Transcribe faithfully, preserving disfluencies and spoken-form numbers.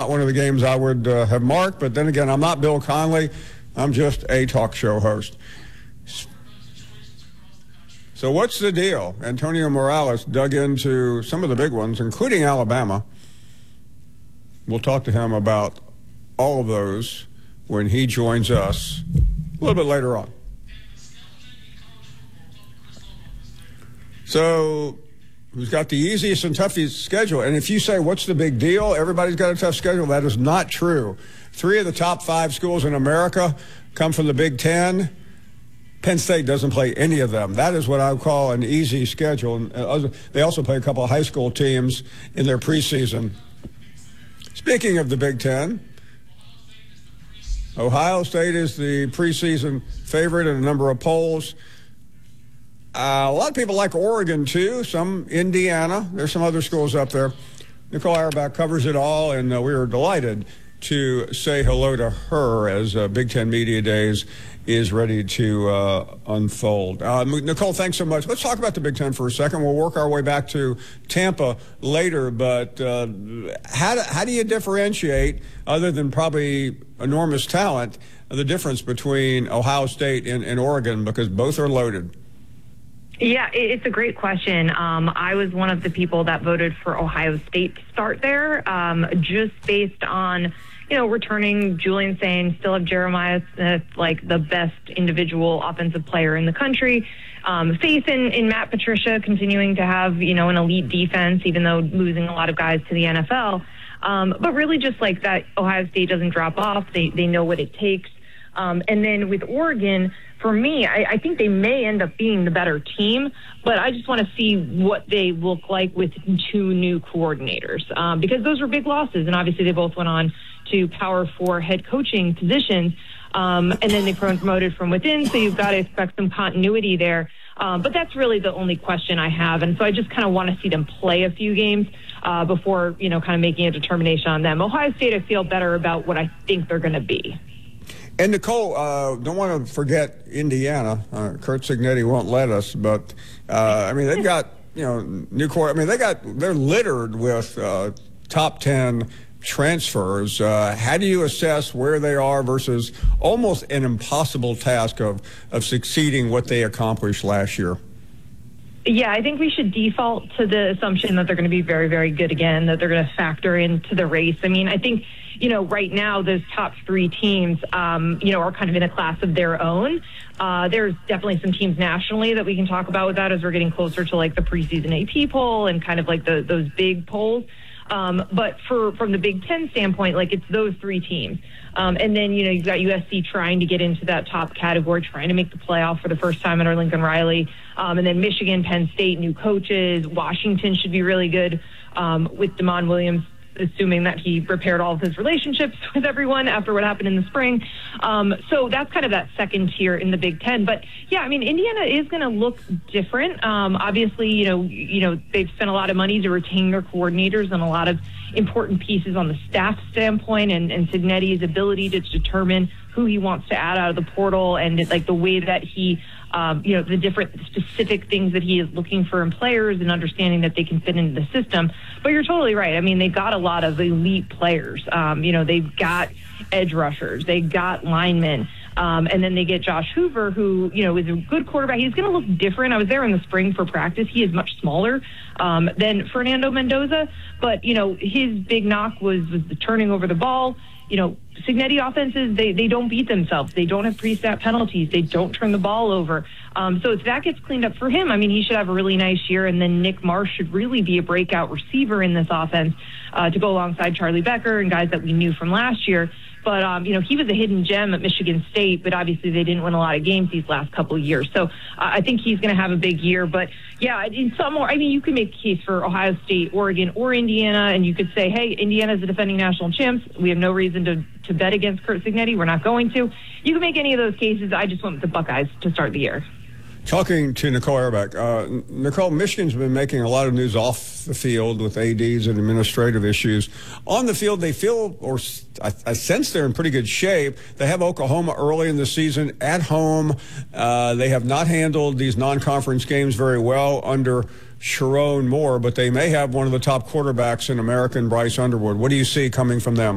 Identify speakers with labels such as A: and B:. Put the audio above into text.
A: not one of the games I would uh, have marked. But then again, I'm not Bill Connelly. I'm just a talk show host. So what's the deal? Antonio Morales dug into some of the big ones, including Alabama. We'll talk to him about all of those when he joins us a little bit later on. So who's got the easiest and toughest schedule? And if you say, what's the big deal? Everybody's got a tough schedule. That is not true. Three of the top five schools in America come from the Big Ten. Penn State doesn't play any of them. That is what I would call an easy schedule. And uh, they also play a couple of high school teams in their preseason. Speaking of the Big Ten, Ohio State is the preseason favorite in a number of polls. Uh, a lot of people like Oregon, too, some Indiana. There's some other schools up there. Nicole Auerbach covers it all, and uh, we were delighted to say hello to her as uh, Big Ten Media Days is ready to uh, unfold. Uh, Nicole, thanks so much. Let's talk about the Big Ten for a second. We'll work our way back to Tampa later, but uh, how, do, how do you differentiate, other than probably enormous talent, the difference between Ohio State and, and Oregon, because both are loaded?
B: Yeah, it's a great question. Um, I was one of the people that voted for Ohio State to start there, um, just based on, you know, returning Julian Sain, still have Jeremiah Smith, like the best individual offensive player in the country. Um, faith in, in Matt Patricia continuing to have, you know, an elite defense, even though losing a lot of guys to the N F L. Um, but really just like that Ohio State doesn't drop off. They, they know what it takes. Um, and then with Oregon, for me, I, I think they may end up being the better team, but I just want to see what they look like with two new coordinators, um, because those were big losses, and obviously they both went on to Power Four head coaching positions, um, and then they promoted from within, so you've got to expect some continuity there. Um, but that's really the only question I have, and so I just kind of want to see them play a few games uh, before, you know, kind of making a determination on them. Ohio State, I feel better about what I think they're going to be.
A: And Nicole, uh, don't want to forget Indiana. Uh, Curt Cignetti won't let us, but uh, I mean they've got, you know, new core. I mean they got they're littered with uh, top ten transfers. Uh, how do you assess where they are versus almost an impossible task of of succeeding what they accomplished last year?
B: Yeah, I think we should default to the assumption that they're going to be very, very good again, that they're going to factor into the race. I mean, I think, you know, right now those top three teams, um, you know, are kind of in a class of their own. Uh, there's definitely some teams nationally that we can talk about with that as we're getting closer to like the preseason A P poll and kind of like the, those big polls. Um, but for from the Big Ten standpoint, like it's those three teams. Um, and then, you know, you've got U S C trying to get into that top category, trying to make the playoff for the first time under Lincoln Riley. Um, and then Michigan, Penn State, new coaches. Washington should be really good um, with DeMond Williams, assuming that he repaired all of his relationships with everyone after what happened in the spring. Um, so that's kind of that second tier in the Big Ten. But yeah, I mean, Indiana is going to look different. Um, obviously, you know, you know, they've spent a lot of money to retain their coordinators and a lot of important pieces on the staff standpoint, and, and Cignetti's ability to determine who he wants to add out of the portal, and like the way that he, um, you know, the different specific things that he is looking for in players and understanding that they can fit into the system. But you're totally right. I mean, they've got a lot of elite players. Um, you know, they've got edge rushers, they got linemen. Um, and then they get Josh Hoover, who, you know, is a good quarterback. He's going to look different. I was there in the spring for practice. He is much smaller um, than Fernando Mendoza. But, you know, his big knock was, was the turning over the ball. You know, Cignetti offenses, they, they don't beat themselves. They don't have pre-snap penalties. They don't turn the ball over. Um, so if that gets cleaned up for him, I mean, he should have a really nice year. And then Nick Marsh should really be a breakout receiver in this offense uh, to go alongside Charlie Becker and guys that we knew from last year. But, um, you know, he was a hidden gem at Michigan State, but obviously they didn't win a lot of games these last couple of years. So uh, I think he's going to have a big year. But, yeah, in some more, I mean, you can make a case for Ohio State, Oregon, or Indiana, and you could say, hey, Indiana's the defending national champs. We have no reason to, to bet against Curt Cignetti. We're not going to. You can make any of those cases. I just went with the Buckeyes to start the year.
A: Talking to Nicole Auerbach, uh, Nicole, Michigan's been making a lot of news off the field with A Ds and administrative issues. On the field, they feel, or I, I sense they're in pretty good shape. They have Oklahoma early in the season at home. Uh, they have not handled these non-conference games very well under Sharon Moore, but they may have one of the top quarterbacks in America, Bryce Underwood. What do you see coming from them?